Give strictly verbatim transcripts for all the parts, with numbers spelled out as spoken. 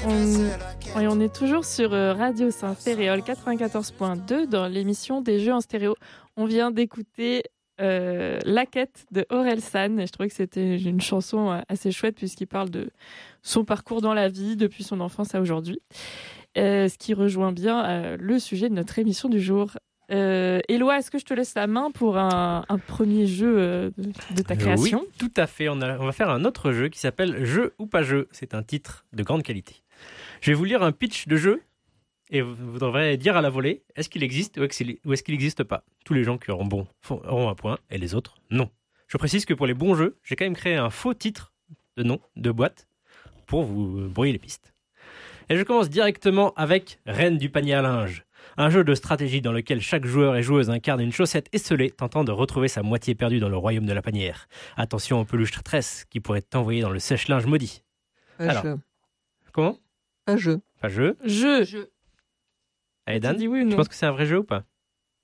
On, et on est toujours sur Radio Saint-Ferréol quatre-vingt-quatorze point deux dans l'émission des jeux en stéréo. On vient d'écouter euh, La Quête de Orelsan et je trouvais que c'était une chanson assez chouette puisqu'il parle de son parcours dans la vie depuis son enfance à aujourd'hui. Euh, ce qui rejoint bien euh, le sujet de notre émission du jour. Euh, Éloi, est-ce que je te laisse la main pour un, un premier jeu euh, de, de ta création ? Oui, tout à fait. On, a, on va faire un autre jeu qui s'appelle Jeu ou pas jeu. C'est un titre de grande qualité. Je vais vous lire un pitch de jeu et vous, vous devrez dire à la volée est-ce qu'il existe ou est-ce qu'il n'existe pas. Tous les gens qui auront bon auront un point et les autres, non. Je précise que pour les bons jeux, j'ai quand même créé un faux titre de nom, de boîte, pour vous brouiller les pistes. Et je commence directement avec Reine du panier à linge. Un jeu de stratégie dans lequel chaque joueur et joueuse incarne une chaussette esselée tentant de retrouver sa moitié perdue dans le royaume de la panière. Attention aux peluches tresse qui pourraient t'envoyer dans le sèche-linge maudit. Pas Alors, jeu. Comment ? Pas jeu. Pas jeu. Jeu. Je... Allez Dan, dis oui ou tu non ? penses que c'est un vrai jeu ou pas ?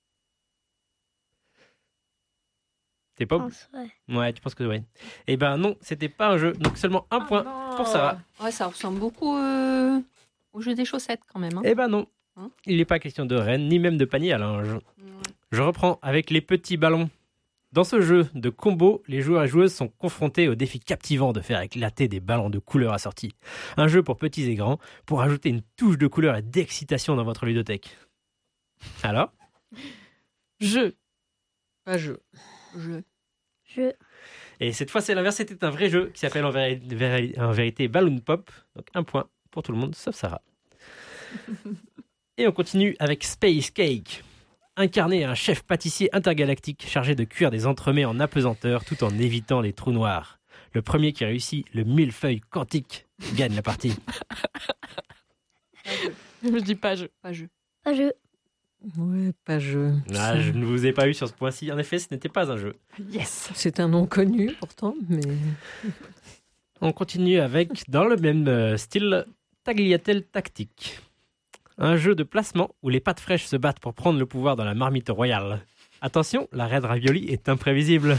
T'es pas au... Ouais. Ouais, tu penses que oui. Eh ben non, c'était pas un jeu. Donc seulement un Ah point non. pour Sarah. Ouais, ça ressemble beaucoup euh, au jeu des chaussettes quand même. Hein. Eh ben non. Hein ? Il n'est pas question de reine, ni même de panier à linge. Ouais. Je reprends avec les petits ballons. Dans ce jeu de combo, les joueurs et joueuses sont confrontés au défi captivant de faire éclater des ballons de couleurs assortis. Un jeu pour petits et grands, pour ajouter une touche de couleur et d'excitation dans votre ludothèque. Alors ? Jeu. Pas jeu. Je... Je. Et cette fois, c'est l'inverse, c'était un vrai jeu qui s'appelle en, véri- véri- en vérité Balloon Pop. Donc un point pour tout le monde, sauf Sarah. Et on continue avec Space Cake. Incarner un chef pâtissier intergalactique chargé de cuire des entremets en apesanteur tout en évitant les trous noirs. Le premier qui réussit le millefeuille quantique gagne la partie. Je dis pas jeu. Pas jeu. Pas jeu. Ouais, pas jeu. Ah, je ne vous ai pas eu sur ce point-ci. En effet, ce n'était pas un jeu. Yes. C'est un nom connu pourtant, mais On continue avec, dans le même euh, style, Tagliatelle Tactique. Un jeu de placement où les pâtes fraîches se battent pour prendre le pouvoir dans la marmite royale. Attention, la reine ravioli est imprévisible.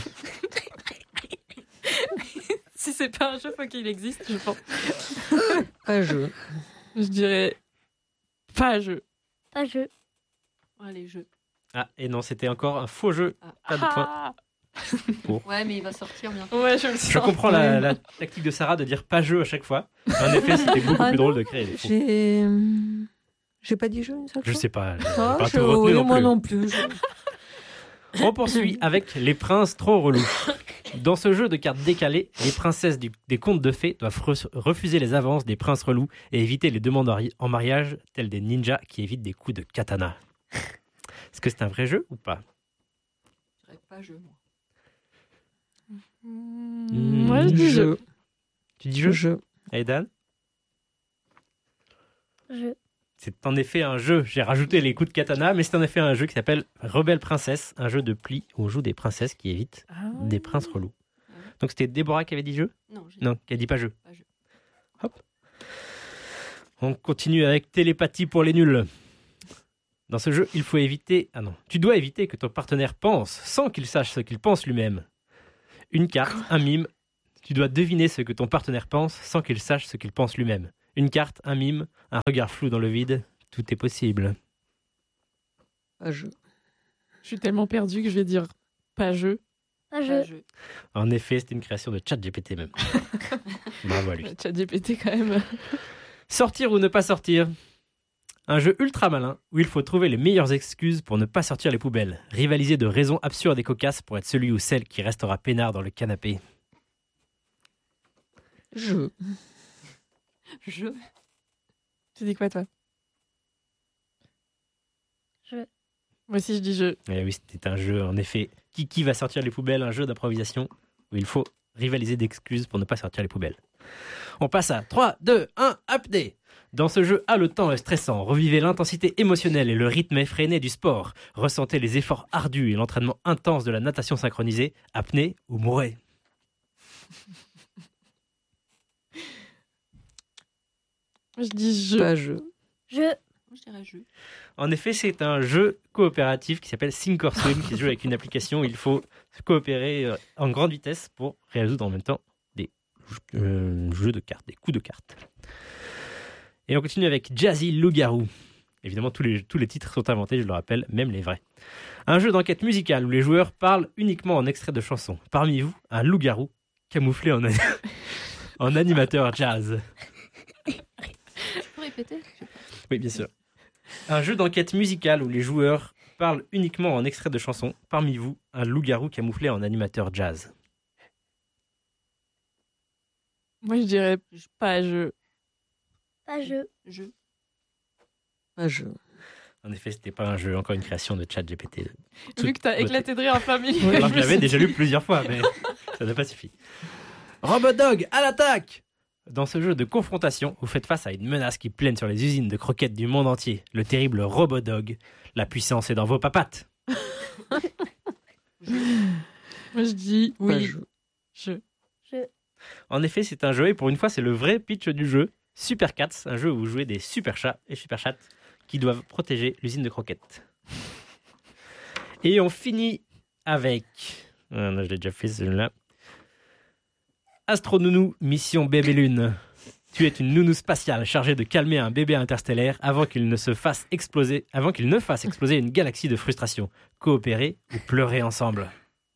Si c'est pas un jeu, faut qu'il existe, je pense. pas jeu. Je dirais pas jeu. Pas jeu. Allez, jeu. Ah, et non, c'était encore un faux jeu. Pas de point. Ah. Ouais, mais il va sortir bientôt. Ouais, je le sens. Je comprends la, la tactique de Sarah de dire pas jeu à chaque fois. En effet, c'était beaucoup Ah plus non, drôle de créer les faux. J'ai... J'ai pas dit jeu une seule Je fois. sais pas, j'ai Ah, pas je- tout retenu oui, non moi plus. non plus. je- On poursuit avec les princes trop relous. Dans ce jeu de cartes décalées, les princesses du- des contes de fées doivent re- refuser les avances des princes relous et éviter les demandes en ri- en mariage, tels des ninjas qui évitent des coups de katana. Est-ce que c'est un vrai jeu ou pas ? Je dirais pas jeu, moi. Mmh, ouais, je dis jeu. Tu dis jeu ? Jeu. Et Dan ? Je. C'est en effet un jeu. J'ai rajouté les coups de katana, mais c'est en effet un jeu qui s'appelle Rebelle Princesse, un jeu de pli où on joue des princesses qui évitent Ah. des princes relous. Donc c'était Déborah qui avait dit jeu ? Non, j'ai Non, qui a dit pas jeu. pas jeu. Hop. On continue avec télépathie pour les nuls. Dans ce jeu, il faut éviter... Ah non, tu dois éviter que ton partenaire pense sans qu'il sache ce qu'il pense lui-même. Une carte, un mime. Tu dois deviner ce que ton partenaire pense sans qu'il sache ce qu'il pense lui-même. Une carte, un mime, un regard flou dans le vide. Tout est possible. Pas jeu. Je suis tellement perdue que je vais dire pas jeu. Pas Pas jeu. jeu. En effet, c'était une création de ChatGPT même. Bravo à lui. ChatGPT quand même. Sortir ou ne pas sortir. Un jeu ultra malin où il faut trouver les meilleures excuses pour ne pas sortir les poubelles. Rivaliser de raisons absurdes et cocasses pour être celui ou celle qui restera peinard dans le canapé. Jeu. Jeu. Tu dis quoi toi ? Jeu. Moi aussi je dis jeu. Eh oui, c'était un jeu en effet. Qui, qui va sortir les poubelles, un jeu d'improvisation où il faut rivaliser d'excuses pour ne pas sortir les poubelles. On passe à trois, deux, un, apnée. Dans ce jeu haletant et stressant, revivez l'intensité émotionnelle et le rythme effréné du sport. Ressentez les efforts ardus et l'entraînement intense de la natation synchronisée. Apnée ou mourrez. Je dis jeu. Pas jeu. Je. Moi, je dirais jeu. En effet, c'est un jeu coopératif qui s'appelle Sink or Swim, qui se joue avec une application où il faut se coopérer euh, en grande vitesse pour résoudre en même temps des euh, jeux de cartes, des coups de cartes. Et on continue avec Jazzy Loup-garou. Évidemment, tous les, tous les titres sont inventés, je le rappelle, même les vrais. Un jeu d'enquête musicale où les joueurs parlent uniquement en extraits de chansons. Parmi vous, un loup-garou camouflé en, en animateur jazz. Tu peux répéter? Oui, bien sûr. Un jeu d'enquête musicale où les joueurs parlent uniquement en extraits de chansons. Parmi vous, un loup-garou camouflé en animateur jazz. Moi, je dirais pas jeu. Pas je. Je. Pas je. En effet, c'était pas un jeu, encore une création de ChatGPT. Vu que t'as éclaté de rire en plein milieu. Alors, je je me l'avais suis déjà dit- lu plusieurs fois, mais ça n'a pas suffi. Robodog, à l'attaque! Dans ce jeu de confrontation, vous faites face à une menace qui plane sur les usines de croquettes du monde entier, le terrible Robodog. La puissance est dans vos papates. Moi, je dis Pas oui. je. Je. En effet, c'est un jeu, et pour une fois, c'est le vrai pitch du jeu. Super Cats, un jeu où vous jouez des super chats et super chattes qui doivent protéger l'usine de croquettes. Et on finit avec... Ah, non, je l'ai déjà fait, celui-là. Astronounou, mission bébé lune. Tu es une nounou spatiale chargée de calmer un bébé interstellaire avant qu'il ne se fasse exploser, avant qu'il ne fasse exploser une galaxie de frustration. Coopérer ou pleurer ensemble.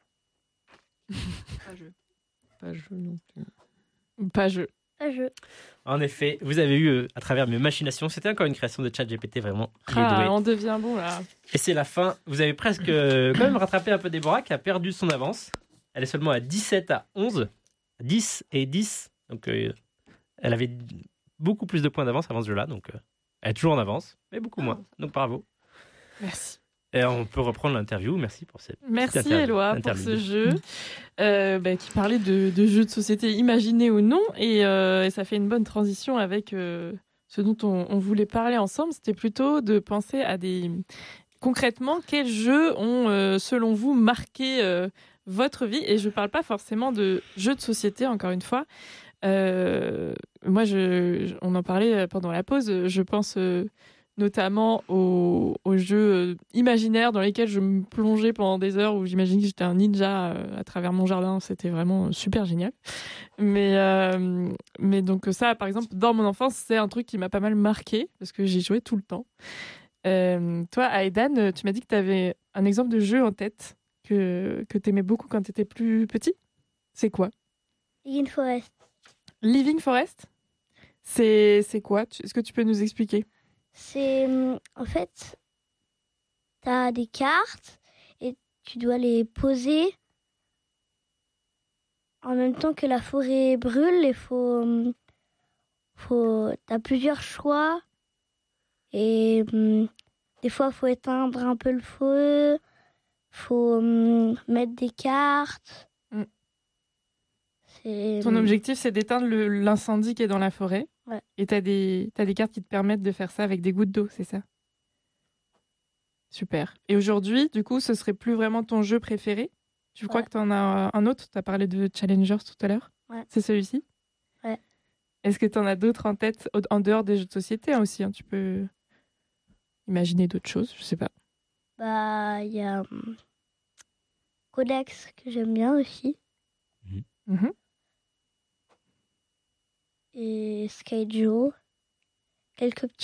Pas je. Pas je non plus. Pas jeu. Pas je. En effet, vous avez eu, euh, à travers mes machinations, c'était encore une création de ChatGPT, vraiment. Il est Ah, doué. on devient bon là. Et c'est la fin. Vous avez presque euh, quand même rattrapé un peu Déborah qui a perdu son avance. Elle est seulement à dix-sept à onze. dix et dix. Donc euh, elle avait beaucoup plus de points d'avance avant ce jeu-là. Donc euh, elle est toujours en avance, mais beaucoup moins. Donc bravo. Merci. Et on peut reprendre l'interview. Merci pour cette Merci petite interview- Éloi pour ce interlude. jeu euh, bah, qui parlait de, de jeux de société imaginés ou non. Et, euh, et ça fait une bonne transition avec euh, ce dont on, on voulait parler ensemble. C'était plutôt de penser à des... Concrètement, quels jeux ont, euh, selon vous, marqué euh, votre vie? Et je ne parle pas forcément de jeux de société, encore une fois. Euh, moi, je, je- on en parlait pendant la pause. Je pense euh, notamment aux, aux jeux euh, imaginaires dans lesquels je me plongeais pendant des heures où j'imagine que j'étais un ninja euh, à travers mon jardin. C'était vraiment super génial. Mais, euh, mais donc ça, par exemple, dans mon enfance, c'est un truc qui m'a pas mal marqué parce que j'y jouais tout le temps. Euh, toi, Aïdan, tu m'as dit que tu avais un exemple de jeu en tête que, que tu aimais beaucoup quand tu étais plus petit. C'est quoi? Ligne Forest. Living Forest? C'est c'est quoi? Tu- Est-ce que tu peux nous expliquer? C'est. hum, En fait, tu as des cartes et tu dois les poser en même temps que la forêt brûle. Il faut. hum, faut tu as plusieurs choix. Et hum, des fois, il faut éteindre un peu le feu. faut hum, mettre des cartes. Mm. C'est, Ton hum, objectif, c'est d'éteindre le- l'incendie qui est dans la forêt. Ouais. Et tu as des, t'as des cartes qui te permettent de faire ça avec des gouttes d'eau, c'est ça? Super. Et aujourd'hui, du coup, ce serait plus vraiment ton jeu préféré? Tu crois Ouais. que tu en as un autre? Tu as parlé de Challengers tout à l'heure. Ouais. C'est celui-ci? Ouais. Est-ce que tu en as d'autres en tête, au- en dehors des jeux de société hein, aussi hein, Tu peux imaginer d'autres choses, je sais pas. Bah, il y a hum, Codex que j'aime bien aussi. Mhm. Et Skyjo. Quelques petits